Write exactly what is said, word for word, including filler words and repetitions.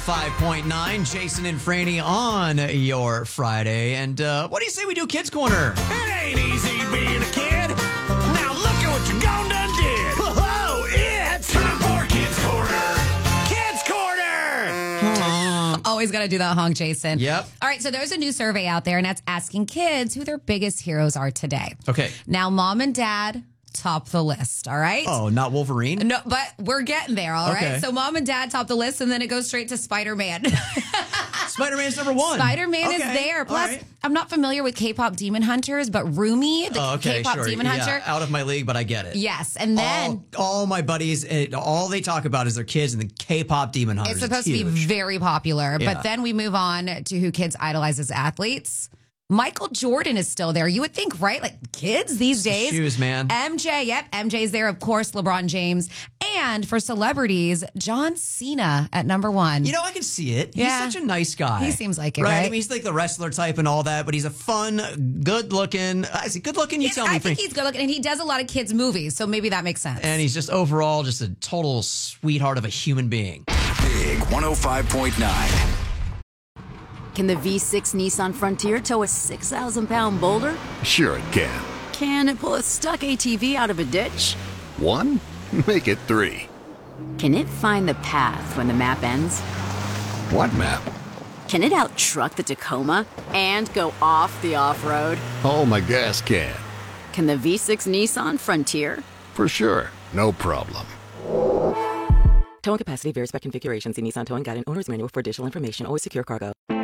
five point nine, Jason and Franny on your Friday. And uh, what do you say we do Kids Corner? It ain't easy being a kid. Now look at what you gone done did. Whoa, it's time for Kids Corner. Kids Corner. Always got to do that honk, Jason. Yep. All right, so there's a new survey out there, and that's asking kids who their biggest heroes are today. Okay. Now, mom and dad top the list, all right? Oh, not Wolverine? No, but we're getting there, all Okay. right? So mom and dad top the list, and then it goes straight to Spider-Man. Spider-Man's number one. Spider-Man Okay. is there. All Plus, right. I'm not familiar with K-pop Demon Hunters, but Rumi, the Oh, okay, K-pop sure. Demon Yeah, Hunter. out of my league, but I get it. Yes, and then all, all my buddies, it, all they talk about is their kids and the K-pop Demon Hunters. it's supposed to huge. be very popular. Yeah. But then we move on to who kids idolize as athletes. Michael Jordan is still there. You would think, right? Like kids these days. Shoes, man. M J, yep. M J's there. Of course, LeBron James. And for celebrities, John Cena at number one. You know, I can see it. Yeah. He's such a nice guy. He seems like it, right? right? I mean, he's like the wrestler type and all that, but he's a fun, good-looking. I see, good-looking. You He's- tell me, I think Frank. he's good looking, and he does a lot of kids' movies, so maybe that makes sense. And he's just overall just a total sweetheart of a human being. Big one oh five point nine. Can the V six Nissan Frontier tow a six thousand pound boulder? Sure it can. Can it pull a stuck A T V out of a ditch? One? Make it three. Can it find the path when the map ends? What map? Can it out-truck the Tacoma and go off the off-road? Oh, my gas can. Can the V six Nissan Frontier? For sure. No problem. Towing capacity varies by configuration. See Nissan Towing Guide and Owner's Manual for additional information. Always secure cargo.